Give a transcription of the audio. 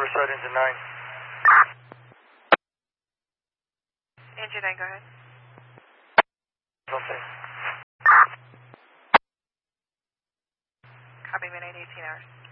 Riverside, engine 9. Engine 9, go ahead. Okay. Copy, midnight 18 hours.